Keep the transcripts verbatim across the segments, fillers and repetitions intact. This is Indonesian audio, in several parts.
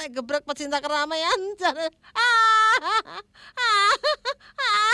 arek gebrek pecinta keramaian jare. Ah, ah, ah,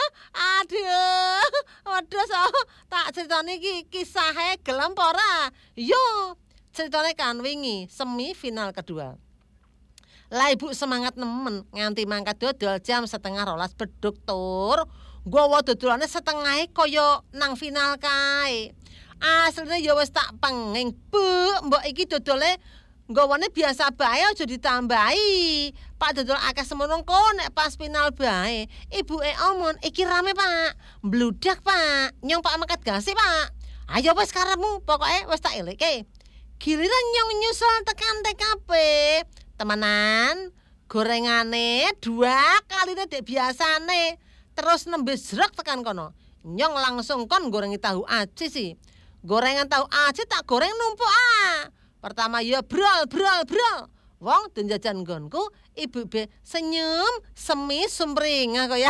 aduh, wedhus oh, tak critani iki kisahe gelem apa ora? Yo, ceritane kan wingi semifinal kedua. Lah ibu semangat nemen nganti mangkat dodol jam setengah rolas beduk tur. Nggawa dodolane setengahe kaya nang final kae. Asline ya wis tak penging, Bu, mbok iki dodole nggawane biasa bae aja ditambahi. Pak dodol akeh semono kok nek pas final bae. Ibuke omon, iki rame, Pak. Mbludak, Pak. Nyong Pak mangkat gase, Pak. Ayo wis karepmu, pokoke wis tak eleke. Giliran nyong nyusul tekan T K P. Temenan, gorengane dua kaline dek biasane. Terus nembe jrek tekan kono. Nyong langsung kon gorengi tahu aci sih. Gorengan tahu aci tak goreng numpuk ah. Pertama ya brol brol brol. Wong den jajan nggonku, ibu be senyum semi sumringah kok ya.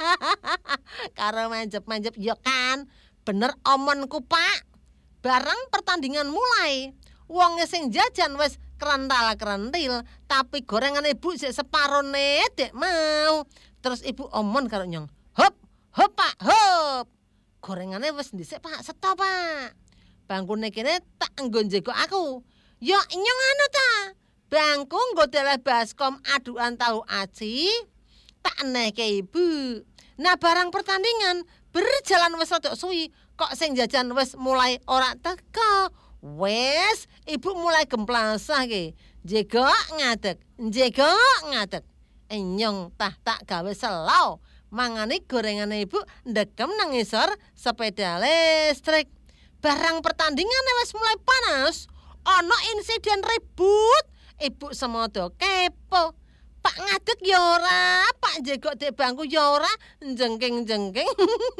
Karo manjep-manjep ya kan. Bener omonku, Pak. Barang pertandingan mulai. Wong sing jajan wis kerental-kerentil, tapi gorengan ibu sik separone dek mau. Terus ibu omon karo nyong, "Hop, hop Pak, hop." Gorengane wis ndhisik, Pak, seto, Pak. Bangkune kene tak nggo njego aku. Ya nyong anu ta. Bangku nggo deleh baskom adukan tahu aci, tak enehke ibu. Nah, barang pertandingan berjalan wis rada suwi, kok sing jajan wis mulai ora teka. Wes, ibu mulai gemplasah ke. Jegok ngadeg, jegok ngadeg. Enyong tah tak gawe selau. Mangane gorengane ibu ndekem nang ngisor sepeda listrik. Barang pertandingan wis mulai panas. Ana insiden ribut. Ibu semodo kepo. Pak ngadeg ya ora, Pak jegok dek bangku ya ora, jengking-jengking.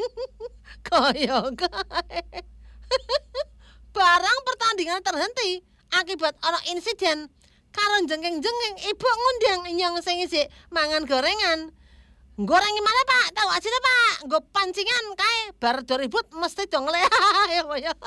Kaya kae. Barang pertandingan terhenti akibat ana insiden karo jengking-jengking. Ibu ngundang nyong sing isih mangan gorengan. Goreng gimana, Pak? Tahu aja Pak. Nggo pancingan kae bar do ribut mesti do ngleh.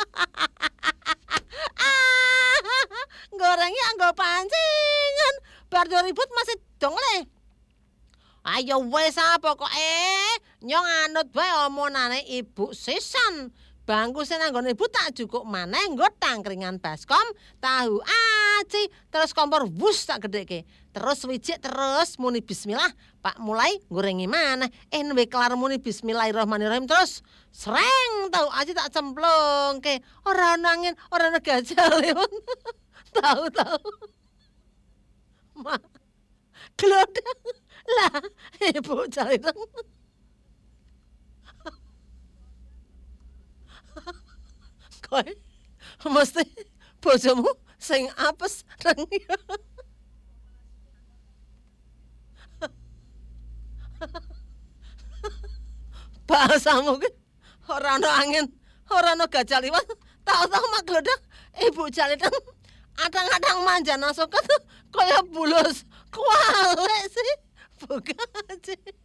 Gorengnya nggo pancingan bar do ribut mesti do ngleh. Ayo wes ah pokoke nyong anut bae omonane ibu sisan. Bangku sing nanggon ibu tak jukuk maneh nggo tangkringan baskom, tahu aci, terus kompor wus tak gedheke. Terus wijik terus muni bismillah, Pak mulai gorengi maneh. Eh newe kelar muni bismillahirrahmanirrahim terus sreng tahu aci tak cemplungke. Ora ana angin, ora ana gajal. Tahu-tahu. Ma. Glodang. Lah, ibu jalireng. Koe mesti bojomu sing apes reng. Bahasamu ki ora ana angin, ora ana gajah liwat. Tahu-tahu mak glodang ibu jalireng adang-adang manjana soket kaya bulus kualek sih. Bukan sih.